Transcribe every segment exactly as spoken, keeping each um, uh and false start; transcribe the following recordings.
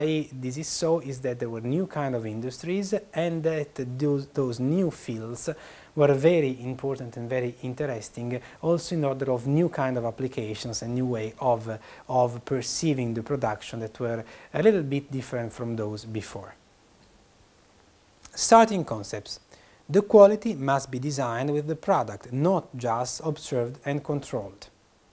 this is so is that there were new kind of industries, and that those, those new fields were very important and very interesting also in order of new kind of applications and new way of, uh, of perceiving the production that were a little bit different from those before. Starting concepts. The quality must be designed with the product, not just observed and controlled.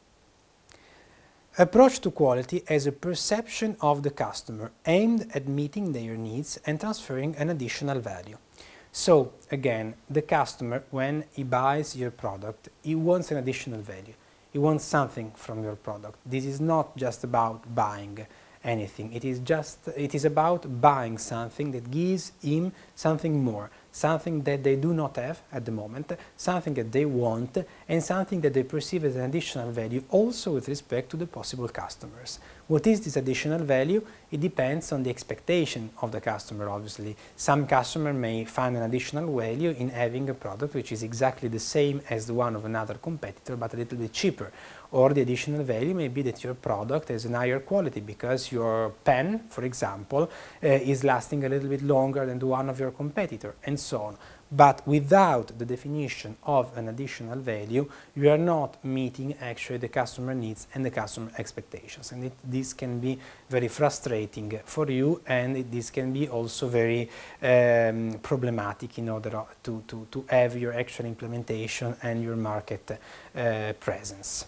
Approach to quality as a perception of the customer aimed at meeting their needs and transferring an additional value. So, again, the customer, when he buys your product, he wants an additional value. He wants something from your product. This is not just about buying anything. It is just, it is about buying something that gives him something more, something that they do not have at the moment, something that they want, and something that they perceive as an additional value also with respect to the possible customers. What is this additional value? It depends on the expectation of the customer, obviously. Some customer may find an additional value in having a product which is exactly the same as the one of another competitor but a little bit cheaper. Or the additional value may be that your product has a higher quality because your pen, for example, uh, is lasting a little bit longer than the one of your competitor, and so on. But without the definition of an additional value, you are not meeting actually the customer needs and the customer expectations. And it, this can be very frustrating for you, and it, this can be also very um, problematic in order to, to, to have your actual implementation and your market uh, presence.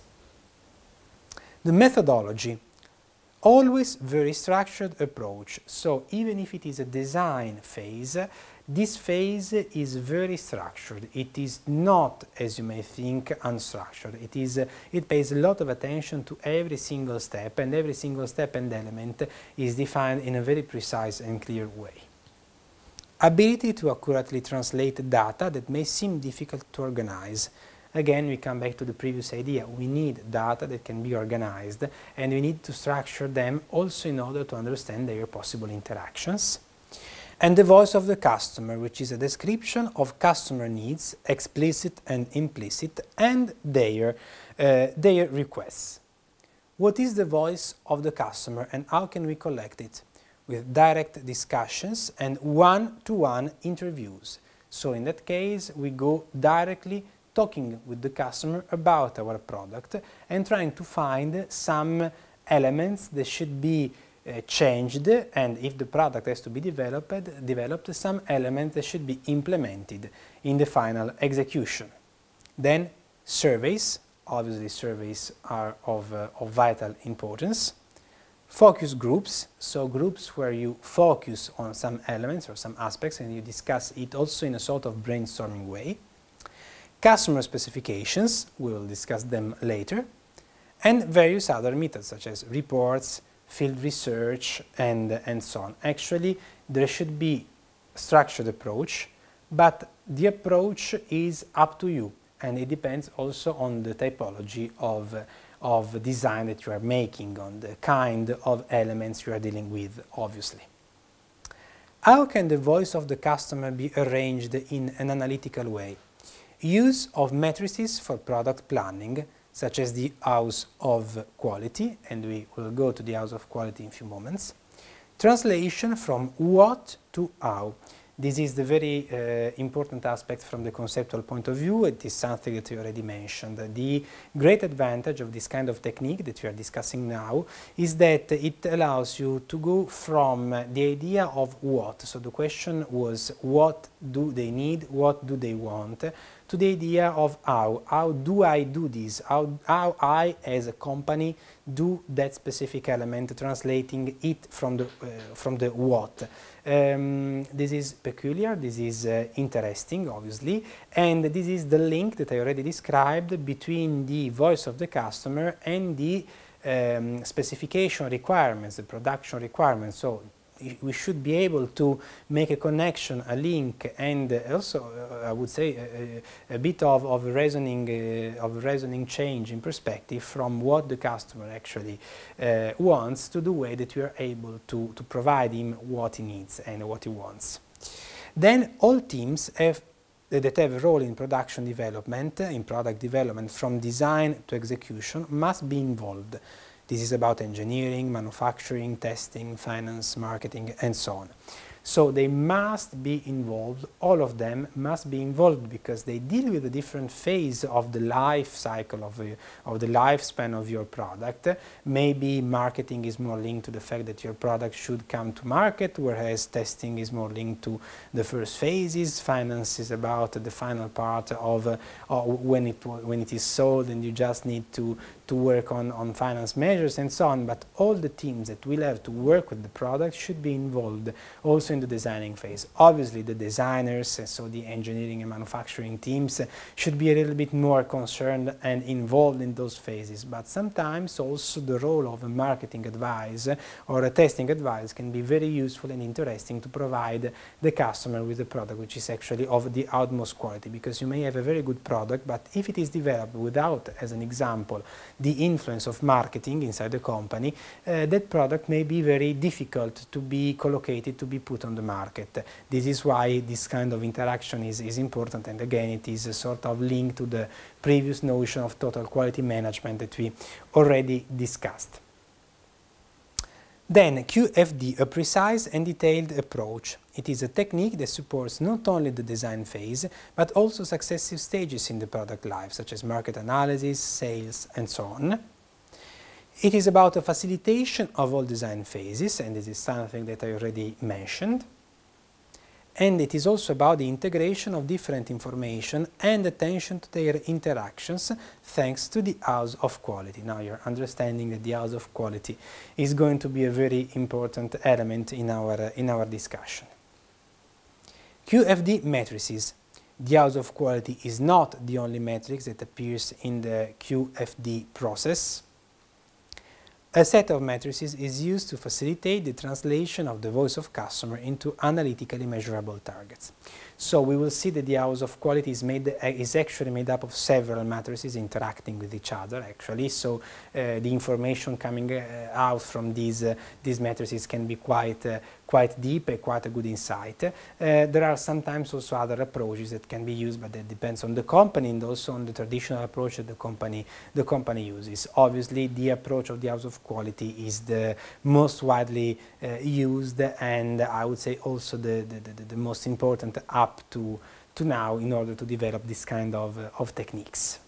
The methodology, always very structured approach. So even if it is a design phase, this phase is very structured. It is not, as you may think, unstructured. It is, uh, it pays a lot of attention to every single step, and every single step and element is defined in a very precise and clear way. Ability to accurately translate data that may seem difficult to organize. Again, we come back to the previous idea. We need data that can be organized, and we need to structure them also in order to understand their possible interactions. And the voice of the customer, which is a description of customer needs, explicit and implicit, and their, uh, their requests. What is the voice of the customer, and how can we collect it? With direct discussions and one-to-one interviews. So in that case, we go directly talking with the customer about our product and trying to find some elements that should be uh, changed, and if the product has to be developed, developed some elements that should be implemented in the final execution. Then surveys, obviously surveys are of, uh, of vital importance. Focus groups, so groups where you focus on some elements or some aspects and you discuss it also in a sort of brainstorming way. Customer specifications, we will discuss them later, and various other methods such as reports, field research, and, and so on. Actually, there should be a structured approach, but the approach is up to you, and it depends also on the typology of, of design that you are making, on the kind of elements you are dealing with, obviously. How can the voice of the customer be arranged in an analytical way? Use of matrices for product planning, such as the House of Quality, and we will go to the House of Quality in a few moments. Translation from what to how. This is the very uh, important aspect from the conceptual point of view. It is something that you already mentioned. The great advantage of this kind of technique that we are discussing now is that it allows you to go from the idea of what, so the question was what do they need, what do they want, to the idea of how. How do I do this? How, how I, as a company, do that specific element, translating it from the, uh, from the what. Um, this is peculiar, this is uh, interesting, obviously, and this is the link that I already described between the voice of the customer and the um, specification requirements, the production requirements. So we should be able to make a connection, a link, and also, uh, I would say, a, a bit of, of, reasoning, uh, of reasoning change in perspective from what the customer actually uh, wants to the way that we are able to, to provide him what he needs and what he wants. Then all teams have, that have a role in production development, in product development, from design to execution, must be involved. This is about engineering, manufacturing, testing, finance, marketing, and so on. So they must be involved, all of them must be involved, because they deal with a different phase of the life cycle of, a, of the lifespan of your product. Maybe marketing is more linked to the fact that your product should come to market, whereas testing is more linked to the first phases. Finance is about the final part of uh, uh, when, it, when it is sold, and you just need to, to work on, on finance measures and so on. But all the teams that will have to work with the product should be involved also in the designing phase. Obviously the designers, uh, so the engineering and manufacturing teams, uh, should be a little bit more concerned and involved in those phases, but sometimes also the role of a marketing advice or a testing advice can be very useful and interesting to provide the customer with a product which is actually of the utmost quality, because you may have a very good product, but if it is developed without, as an example, the influence of marketing inside the company, uh, that product may be very difficult to be collocated, to be put on the market. This is why this kind of interaction is, is important, and again it is a sort of link to the previous notion of total quality management that we already discussed. Then Q F D, a precise and detailed approach. It is a technique that supports not only the design phase, but also successive stages in the product life, such as market analysis, sales, and so on. It is about a facilitation of all design phases, and this is something that I already mentioned. And it is also about the integration of different information and attention to their interactions, thanks to the house of quality. Now you're understanding that the house of quality is going to be a very important element in our, uh, in our discussion. Q F D matrices. The house of quality is not the only matrix that appears in the Q F D process. A set of matrices is used to facilitate the translation of the voice of customer into analytically measurable targets. So we will see that the house of quality is, made, uh, is actually made up of several matrices interacting with each other, actually. So uh, the information coming uh, out from these, uh, these matrices can be quite, uh, quite deep and quite a good insight. Uh, there are sometimes also other approaches that can be used, but that depends on the company and also on the traditional approach that the company, the company uses. Obviously, the approach of the house of quality is the most widely uh, used, and I would say also the, the, the, the most important up to, to now in order to develop this kind of, uh, of techniques.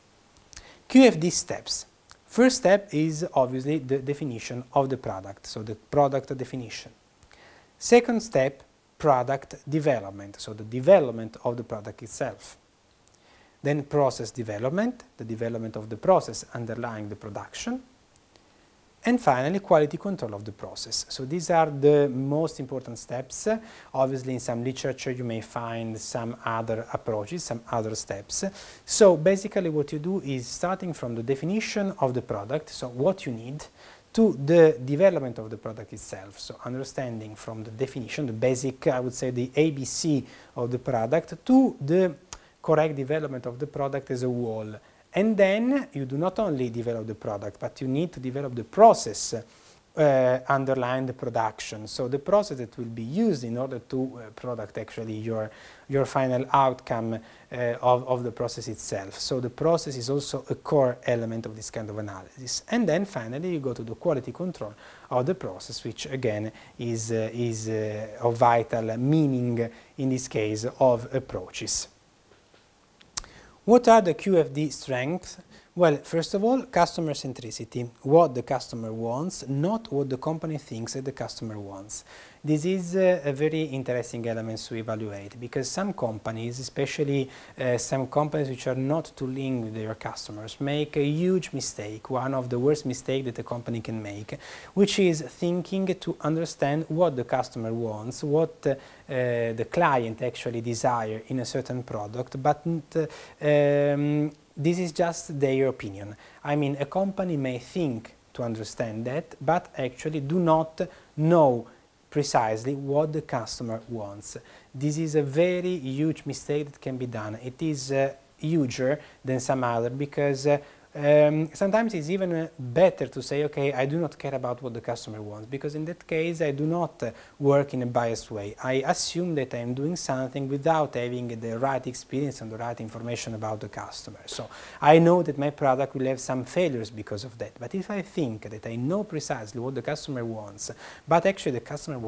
Q F D steps. First step is obviously the definition of the product, so the product definition. Second step, product development, so the development of the product itself. Then process development, the development of the process underlying the production. And finally, quality control of the process. So these are the most important steps. Obviously, in some literature, you may find some other approaches, some other steps. So basically, what you do is starting from the definition of the product, so what you need, to the development of the product itself. So understanding from the definition, the basic, I would say, the A B C of the product, to the correct development of the product as a whole. And then you do not only develop the product, but you need to develop the process uh, underlying the production. So the process that will be used in order to uh, product actually your, your final outcome uh, of, of the process itself. So the process is also a core element of this kind of analysis. And then finally you go to the quality control of the process, which again is, uh, is uh, of vital meaning in this case of approaches. What are the Q F D strengths? Well, first of all, customer centricity, what the customer wants, not what the company thinks that the customer wants. This is uh, a very interesting element to evaluate, because some companies, especially uh, some companies which are not too linked with their customers, make a huge mistake, one of the worst mistakes that a company can make, which is thinking to understand what the customer wants, what uh, uh, the client actually desires in a certain product, but uh, um, this is just their opinion. I mean, a company may think to understand that, but actually do not know precisely what the customer wants. This is a very huge mistake that can be done. It is uh, huger than some other, because uh, Um, sometimes it's even uh, better to say, okay, I do not care about what the customer wants, because in that case I do not uh, work in a biased way. I assume that I am doing something without having the right experience and the right information about the customer. So I know that my product will have some failures because of that, but if I think that I know precisely what the customer wants, but actually the customer